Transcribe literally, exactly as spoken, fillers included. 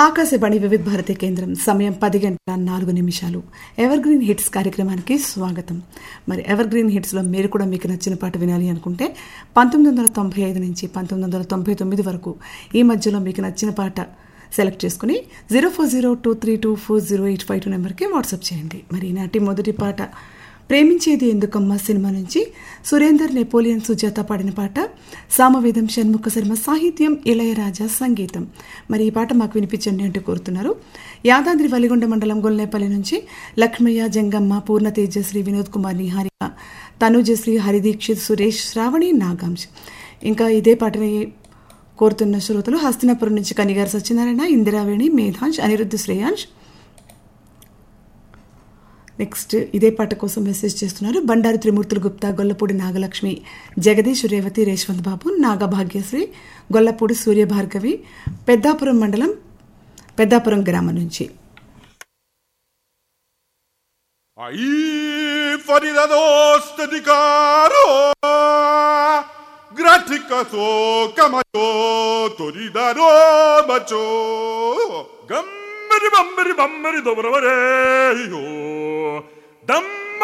ఆకాశవాణి వివిధ భారతి కేంద్రం సమయం పది గంటల నాలుగు నిమిషాలు. ఎవర్ గ్రీన్ హిట్స్ కార్యక్రమానికి స్వాగతం. మరి ఎవర్ గ్రీన్ హిట్స్లో మీరు కూడా మీకు నచ్చిన పాట వినాలి అనుకుంటే పంతొమ్మిది వందల తొంభై ఐదు నుంచి పంతొమ్మిది వందల తొంభై తొమ్మిది వరకు ఈ మధ్యలో మీకు నచ్చిన పాట సెలెక్ట్ చేసుకుని zero four zero two three two four zero eight five two నెంబర్కి వాట్సాప్ చేయండి. మరి ఈనాటి మొదటి పాట ప్రేమించేది ఎందుకమ్మ సినిమా నుంచి సురేందర్, నెపోలియన్, సుజాత పాడిన పాట. సామవేదం షణ్ముఖ శర్మ సాహిత్యం, ఇళయరాజా సంగీతం. మరి ఈ పాట మాకు వినిపించండి అంటూ కోరుతున్నారు యాదాద్రి వలిగొండ మండలం గొల్నేపల్లి నుంచి లక్ష్మయ్య, జంగమ్మ, పూర్ణ, తేజశ్రీ, వినోద్ కుమార్, నిహారిక, తనుజశ్రీ, హరిదీక్షిత్, సురేష్, శ్రావణి, నాగాంశ్. ఇంకా ఇదే పాటని కోరుతున్న శ్రోతలు హస్తినాపురం నుంచి కనిగారు సత్యనారాయణ, ఇందిరావేణి, మేధాంశ్, అనిరుద్ధ్, శ్రేయాంశ్. నెక్స్ట్ ఇదే పాట కోసం మెసేజ్ చేస్తున్నారు బండారు త్రిమూర్తులు గుప్తా, గొల్లపూడి నాగలక్ష్మి, జగదీష్, రేవతి, రేష్వంత్ బాబు, నాగభాగ్యశ్రీ, గొల్లపూడి సూర్యభార్గవి, పెద్దాపురం మండలం పెద్దాపురం గ్రామం నుంచి. Bambari bambari bambari dobravareyo dam